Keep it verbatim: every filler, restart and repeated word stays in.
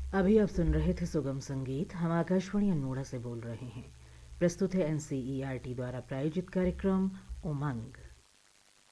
अभी आप सुन रहे थे सुगम संगीत। हम आकाशवाणी अल्मोड़ा से बोल रहे हैं। प्रस्तुत है N C E R T द्वारा प्रायोजित कार्यक्रम उमंग।